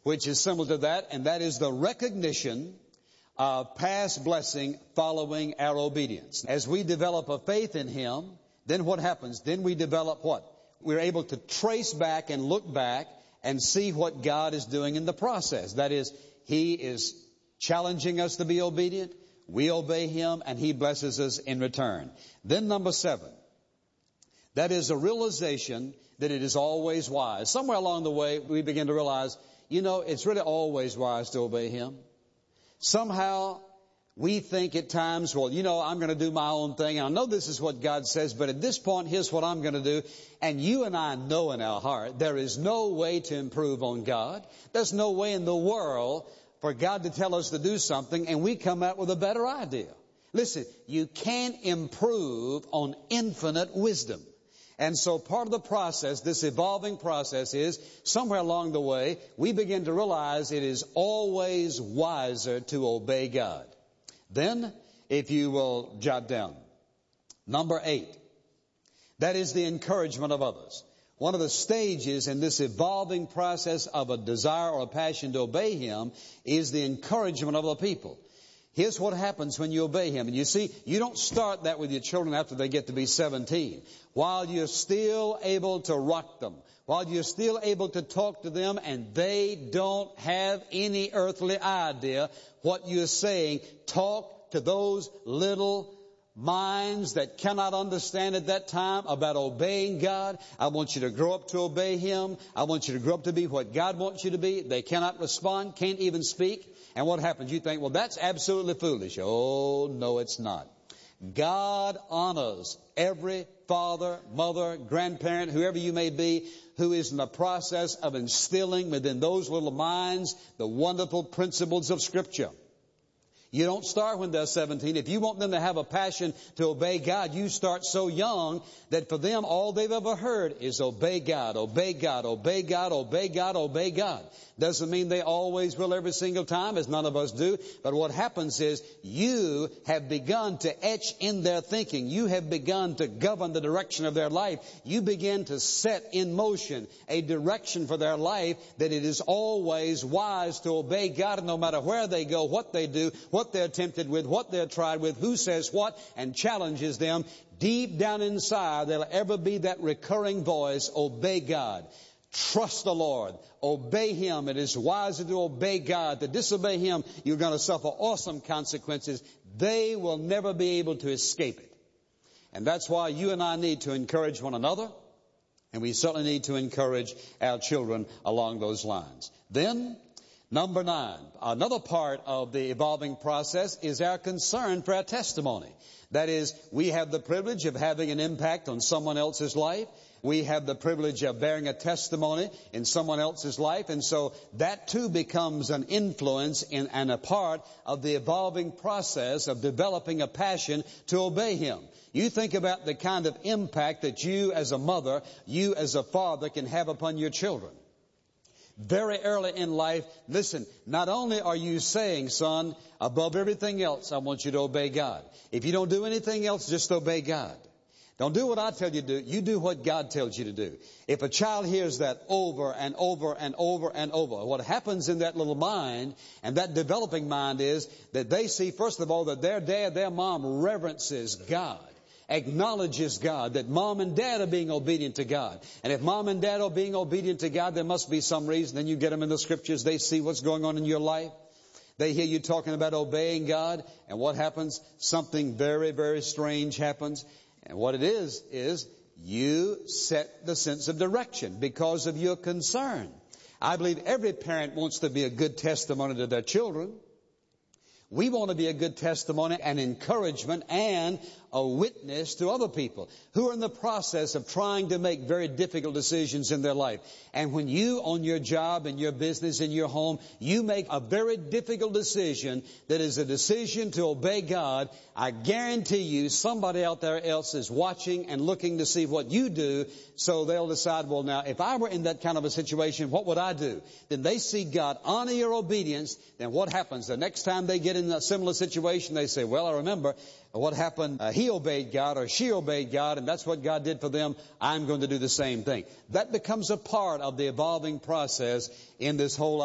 which is similar to that, and that is the recognition of past blessing following our obedience. As we develop a faith in Him, then what happens? Then we develop what? We're able to trace back and look back and see what God is doing in the process. That is, He is challenging us to be obedient, we obey Him, and He blesses us in return. Then number 7, that is a realization that it is always wise. Somewhere along the way, we begin to realize, it's really always wise to obey Him. Somehow, we think at times, I'm going to do my own thing. I know this is what God says, but at this point, here's what I'm going to do. And you and I know in our heart, there is no way to improve on God. There's no way in the world for God to tell us to do something, and we come out with a better idea. Listen, you can't improve on infinite wisdom. And so part of the process, this evolving process, is somewhere along the way, we begin to realize it is always wiser to obey God. Then, if you will jot down, number 8, that is the encouragement of others. One of the stages in this evolving process of a desire or a passion to obey Him is the encouragement of other people. Here's what happens when you obey Him. And you see, you don't start that with your children after they get to be 17. While you're still able to rock them, while you're still able to talk to them, and they don't have any earthly idea what you're saying, talk to those little minds that cannot understand at that time about obeying God. I want you to grow up to obey Him. I want you to grow up to be what God wants you to be. They cannot respond, can't even speak. And what happens? You think, that's absolutely foolish. Oh, no, it's not. God honors every father, mother, grandparent, whoever you may be, who is in the process of instilling within those little minds the wonderful principles of Scripture. You don't start when they're 17. If you want them to have a passion to obey God, you start so young that for them all they've ever heard is obey God, obey God, obey God, obey God, obey God. Doesn't mean they always will every single time, as none of us do. But what happens is you have begun to etch in their thinking. You have begun to govern the direction of their life. You begin to set in motion a direction for their life that it is always wise to obey God no matter where they go, what they do, what they're tempted with, what they're tried with, who says what, and challenges them. Deep down inside, there'll ever be that recurring voice, obey God. Trust the Lord. Obey Him. It is wiser to obey God. To disobey Him, you're going to suffer awesome consequences. They will never be able to escape it. And that's why you and I need to encourage one another. And we certainly need to encourage our children along those lines. Then, number 9, another part of the evolving process is our concern for our testimony. That is, we have the privilege of having an impact on someone else's life. We have the privilege of bearing a testimony in someone else's life. And so that too becomes an influence and a part of the evolving process of developing a passion to obey Him. You think about the kind of impact that you as a mother, you as a father can have upon your children. Very early in life, listen, not only are you saying, son, above everything else, I want you to obey God. If you don't do anything else, just obey God. Don't do what I tell you to do. You do what God tells you to do. If a child hears that over and over and over and over, what happens in that little mind and that developing mind is that they see, first of all, that their dad, their mom reverences God, acknowledges God, that mom and dad are being obedient to God. And if mom and dad are being obedient to God, there must be some reason. Then you get them in the Scriptures. They see what's going on in your life. They hear you talking about obeying God. And what happens? Something very, very strange happens. And what it is you set the sense of direction because of your concern. I believe every parent wants to be a good testimony to their children. We want to be a good testimony and encouragement and a witness to other people who are in the process of trying to make very difficult decisions in their life. And when you, on your job, in your business, in your home, you make a very difficult decision that is a decision to obey God, I guarantee you somebody out there else is watching and looking to see what you do, so they'll decide, well, now, if I were in that kind of a situation, what would I do? Then they see God honor your obedience. Then what happens? The next time they get in a similar situation, they say, well, I remember what happened. He obeyed God or she obeyed God, and that's what God did for them. I'm going to do the same thing. That becomes a part of the evolving process in this whole